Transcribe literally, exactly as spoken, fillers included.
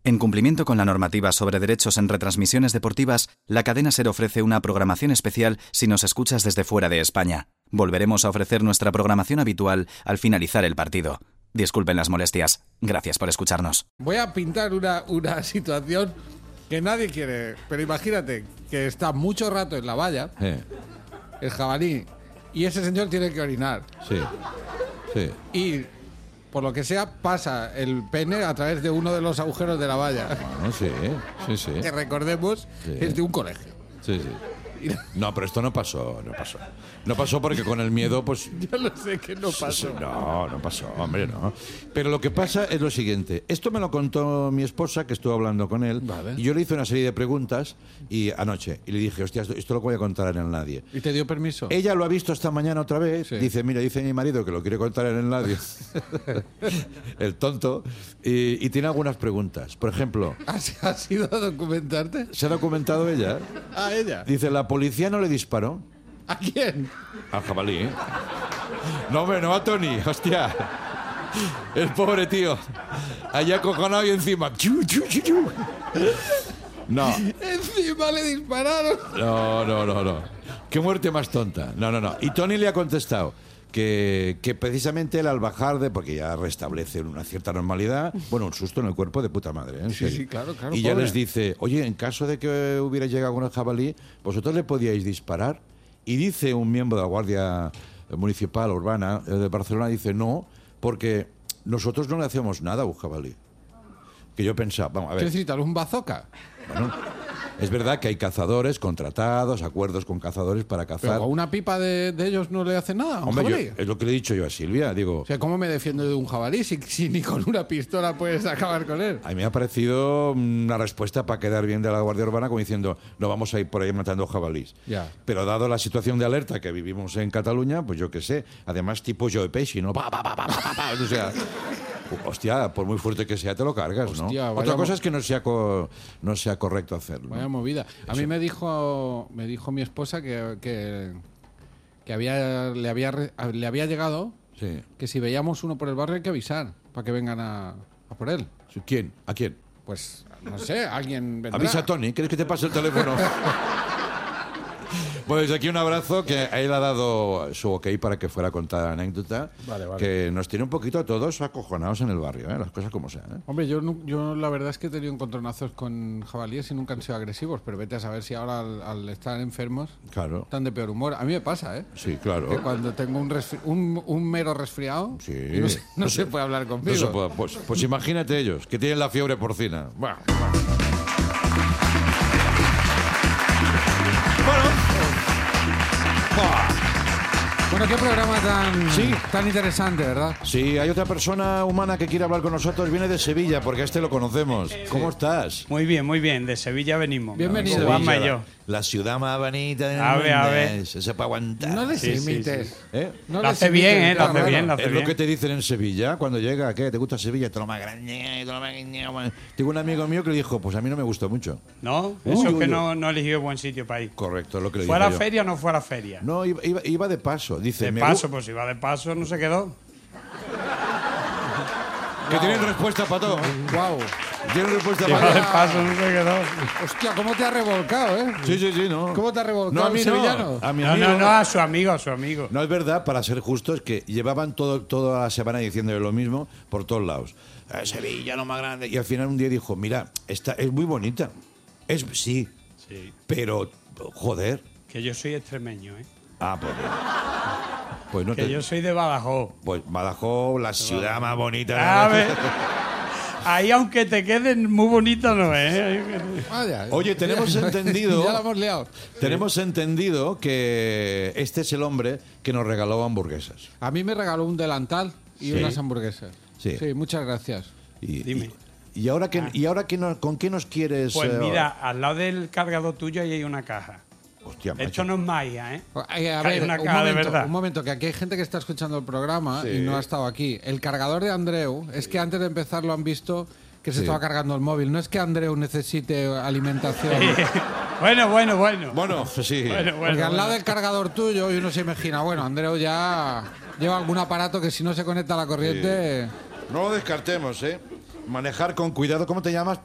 En cumplimiento con la normativa sobre derechos en retransmisiones deportivas, la cadena SER ofrece una programación especial si nos escuchas desde fuera de España. Volveremos a ofrecer nuestra programación habitual al finalizar el partido. Disculpen las molestias. Gracias por escucharnos. Voy a pintar una, una situación que nadie quiere, pero imagínate que está mucho rato en la valla, Eh, el jabalí, y ese señor tiene que orinar. sí, sí. Y, por lo que sea, pasa el pene a través de uno de los agujeros de la valla. Bueno, sí, sí, sí. Que recordemos, Sí. es de un colegio. Sí, sí. No, pero esto no pasó, no pasó. No pasó porque con el miedo, pues... Yo lo sé que no pasó. No, no pasó, hombre, no. Pero lo que pasa es lo siguiente. Esto me lo contó mi esposa, que estuvo hablando con él. Vale. Y yo le hice una serie de preguntas y anoche. Y le dije, hostia, esto, esto lo voy a contar en el nadie. ¿Y te dio permiso? Ella lo ha visto esta mañana otra vez. Sí. Dice, mira, dice mi marido que lo quiere contar en el nadie. El tonto. Y, y tiene algunas preguntas. Por ejemplo, ¿Has, has ido a documentarte? ¿se ha documentado ella? A ella. Dice, la policía no le disparó. ¿A quién? Al jabalí, ¿eh? No, hombre, no a Tony, hostia. El pobre tío. Allá acojonado y encima. Chu, chu, chu, chu. No, Encima le dispararon. no, no, no, no. Qué muerte más tonta. No, no, no. Y Tony le ha contestado que, que precisamente él al bajar de... Porque ya restablece una cierta normalidad. Bueno, un susto en el cuerpo de puta madre, ¿eh? En Sí, serio. sí, claro, claro, Y ya pobre. les dice, oye, en caso de que hubiera llegado con el jabalí, ¿vosotros le podíais disparar? Y dice un miembro de la Guardia Municipal Urbana eh, de Barcelona, dice, no, porque nosotros no le hacemos nada a un jabalí. Que yo pensaba, vamos, a ¿Qué ver, necesitas? ¿Un bazooka? bueno, es verdad que hay cazadores contratados, acuerdos con cazadores para Pero cazar. con una pipa de, de ellos no le hace nada a un Hombre, yo- jabalí. es lo que le he dicho yo a Silvia, digo, O sea, ¿cómo me defiendo de un jabalí si, si ni con una pistola puedes acabar con él? a mí me ha parecido una respuesta para quedar bien de la Guardia Urbana, como diciendo, no vamos a ir por ahí matando jabalís. Ya. Pero dado la situación de alerta que vivimos en Cataluña, pues yo qué sé, además tipo Joe Pesci, ¿no? Pa, pa, pa, pa, pa, pa, pa. O sea, hostia, por muy fuerte que sea, te lo cargas, Hostia, ¿no? vaya Otra cosa mo- es que no sea, co- no sea correcto hacerlo, ¿no? Vaya movida. A mí me dijo, me dijo mi esposa que, que, que había, le, había, re- le había llegado Sí. que si veíamos uno por el barrio hay que avisar para que vengan a, a por él. ¿Quién? ¿A quién? Pues, no sé, alguien vendrá. Avisa a Tony, ¿quieres que te pase el teléfono? Bueno, desde aquí un abrazo, que a él ha dado su ok para que fuera a contar la anécdota, Vale, vale. que nos tiene un poquito a todos acojonados en el barrio, ¿eh? Las cosas como sean, ¿eh? Hombre, yo, nu- yo la verdad es que he tenido encontronazos con jabalíes y nunca han sido agresivos, pero vete a saber si ahora al, al estar enfermos Claro, están de peor humor. A mí me pasa, ¿eh? sí, Que claro. cuando tengo un, resfri- un, un mero resfriado Sí. y no, se, no se puede hablar No conmigo. se puede- pues, pues imagínate ellos, que tienen la fiebre porcina. Bueno, Bueno, qué programa tan, Sí. tan interesante, ¿verdad? sí, hay otra persona humana que quiere hablar con nosotros, viene de Sevilla, porque a este lo conocemos. ¿Cómo estás? Muy bien, muy bien. De Sevilla venimos. Bienvenido. Con Juanma y Sevilla, yo. La, la ciudad más bonita del A ver, a ver. mundo. Eso para aguantar. No les Sí, sí, imites. ¿Eh? No Lo les hace bien, imites, ¿eh? Lo claro, hace claro. bien, lo hace Es lo bien. que te dicen en Sevilla cuando llega. ¿Qué? ¿Te gusta Sevilla? Te lo más grande. te lo más grande. Tengo un amigo mío que le dijo, pues a mí no me gustó mucho. ¿No? Uy, Eso es uy, que uy. no, no eligió buen sitio para ir. Correcto, es lo que le ¿Fue a la dije yo. feria o no fue a la feria? No, iba, iba- iba de paso. Dice, De me paso, gu- pues si va de paso no se quedó. que tienen respuesta para todo. Guau. Tienen respuesta Si para va todo. de paso no se quedó. Hostia, ¿cómo te ha revolcado, eh? Sí, sí, sí, no. ¿Cómo te ha revolcado No, a mí el sevillano? no. A mi No, amigo. no, no, a su amigo, a su amigo. No, es verdad, para ser justos, que llevaban todo, toda la semana diciéndole lo mismo por todos lados. Eh, Sevilla, lo más grande. Y al final un día dijo, mira, esta es muy bonita. Es, sí, Sí. pero, joder. Que yo soy extremeño, ¿eh? Ah, pues, pues no Que te... yo soy de Badajoz. Pues Badajoz, la ciudad más bonita. A ver. Ahí, aunque te queden muy bonito, no es. ¿eh? Vaya. Oye, tenemos entendido- Ya la hemos liado. Tenemos entendido que este es el hombre que nos regaló hamburguesas. A mí me regaló un delantal y Sí. unas hamburguesas. Sí. muchas gracias. Y, Dime. Y, y ahora, que, y ahora que no- ¿con qué nos quieres...? Pues eh, mira, al lado del cargador tuyo ahí hay una caja. Hostia, macho. Esto no es magia, ¿eh? Ay, a Que hay ver, una un caja de momento, verdad. un momento, que aquí hay gente que está escuchando el programa Sí. y no ha estado aquí. El cargador de Andreu, es que antes de empezar lo han visto que se Sí. estaba cargando el móvil. No es que Andreu necesite alimentación. Bueno, bueno, bueno. Bueno, sí. Bueno, Porque bueno, al lado bueno. del cargador tuyo y uno se imagina, bueno, Andreu ya lleva algún aparato que si no se conecta a la corriente... No lo descartemos, ¿eh? Manejar con cuidado. ¿Cómo te llamas?